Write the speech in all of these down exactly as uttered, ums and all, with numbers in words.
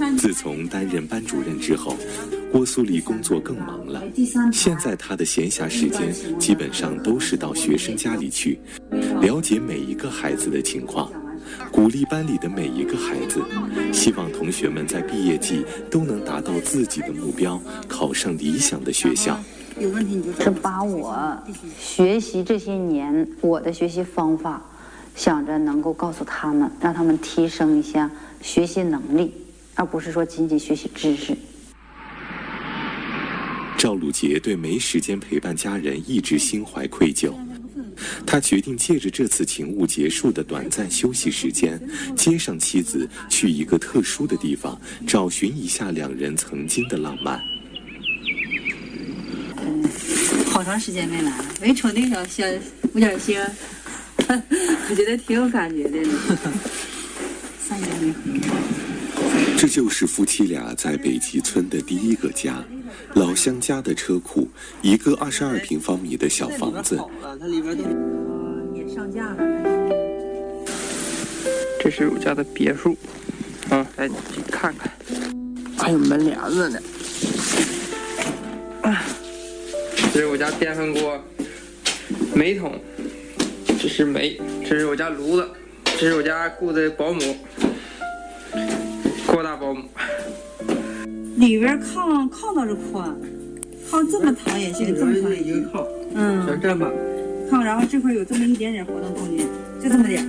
自从担任班主任之后，郭苏丽工作更忙了。现在她的闲暇时间基本上都是到学生家里去，了解每一个孩子的情况，鼓励班里的每一个孩子，希望同学们在毕业季都能达到自己的目标，考上理想的学校。 有问题你就是把我学习这些年我的学习方法，想着能够告诉他们，让他们提升一下学习能力，而不是说仅仅学习知识。 赵鲁杰对没时间陪伴家人一直心怀愧疚，他决定借着这次勤务结束的短暂休息时间，接上妻子去一个特殊的地方，找寻一下两人曾经的浪漫。 嗯，好长时间没来了，我一瞅那小小五角星，我觉得挺有感觉的。三年没回来。 这就是夫妻俩在北极村的第一个家，老乡家的车库，一个二十二平方米的小房子。 它里边都也上架了。 这是我家的别墅，啊，来去看看，还有门帘子呢。啊，这是我家电饭锅，煤桶，这是煤，这是我家炉子，这是我家雇的保姆。郭大保姆， 里边炕炕倒是宽，炕这么长也是个这么长一个炕，嗯， 小炕吧， 炕，然后这块有这么一点点活动空间，就这么点。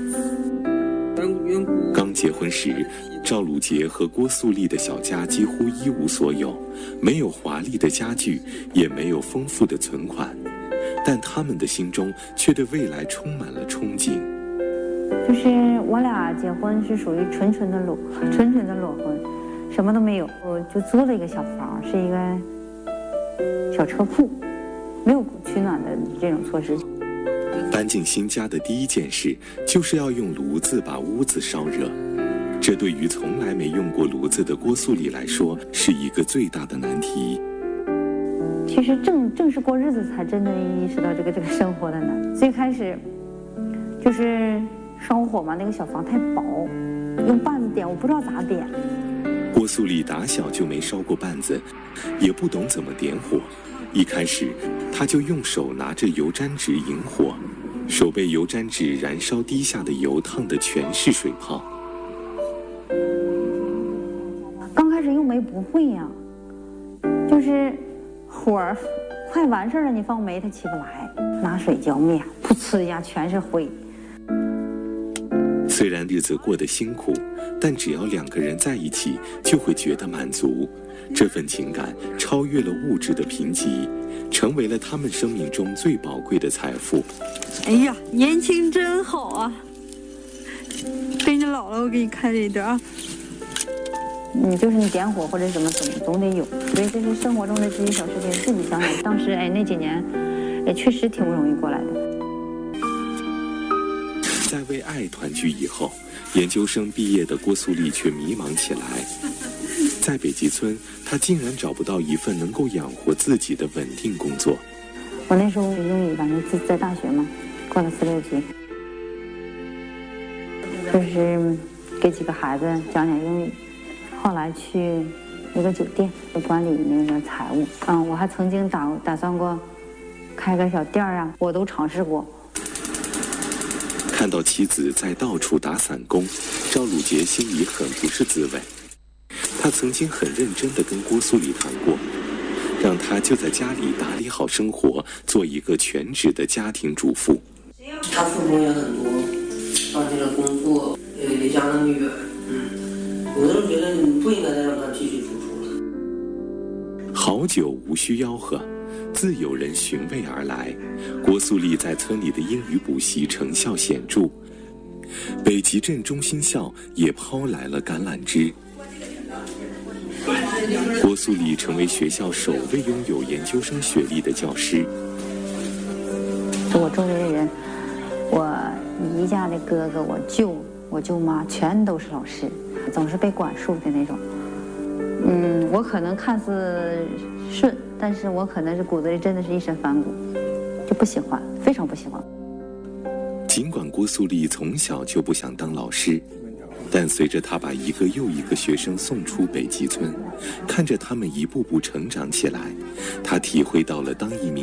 刚结婚时，赵鲁杰和郭素丽的小家几乎一无所有，没有华丽的家具，也没有丰富的存款，但他们的心中却对未来充满了憧憬。 就是我俩结婚是属于纯纯的裸，纯纯的裸婚，什么都没有，我就租了一个小房，是一个小车库，没有取暖的这种措施。 搬进新家的第一件事就是要用炉子把屋子烧热，这对于从来没用过炉子的郭素丽来说是一个最大的难题。 其实正正是过日子才真的意识到这个这个生活的难。最开始就是烧火嘛，那个小房太薄，用棒子点，我不知道咋点。 郭素丽打小就没烧过棒子，也不懂怎么点火。一开始，她就用手拿着油毡纸引火，手被油毡纸燃烧滴下的油烫的全是水泡。 刚开始用煤不会呀、啊，就是火儿快完事儿了，你放煤它起不来，拿水浇灭，噗呲一下全是灰。 虽然日子过得辛苦，但只要两个人在一起，就会觉得满足。这份情感超越了物质的贫瘠，成为了他们生命中最宝贵的财富。 哎呀，年轻真好啊！等你老了，我给你看这一段啊。 你就是你点火或者什么总总得有，所以这是生活中的这些小事情，自己想想，当时哎那几年，也确实挺不容易过来的。 在为爱团聚以后，研究生毕业的郭素丽却迷茫起来。在北极村，她竟然找不到一份能够养活自己的稳定工作。 我那时候英语，反正自在大学嘛，过了四六级，就是给几个孩子讲讲英语。后来去一个酒店管理那个财务，嗯，我还曾经打打算过开个小店啊，我都尝试过。 看到妻子在到处打散工，赵鲁杰心里很不是滋味。他曾经很认真地跟郭素丽谈过，让她就在家里打理好生活，做一个全职的家庭主妇。 他付出也很多，放弃了工作，也离家那么远，嗯，有的时候觉得你不应该再让他继续付出了。 好酒无需吆喝，自有人寻味而来。郭素丽在村里的英语补习成效显著，北极镇中心校也抛来了橄榄枝。郭素丽成为学校首位拥有研究生学历的教师。 我周围的人，我姨家的哥哥，我舅、我舅妈，全都是老师，总是被管束的那种。嗯，我可能看似顺，但是我可能是骨子里真的是一身反骨，就不喜欢，非常不喜欢。 尽管郭素丽从小就不想当老师， 但随着他把一个又一个学生送出北极村，看着他们一步步成长起来，他体会到了当一名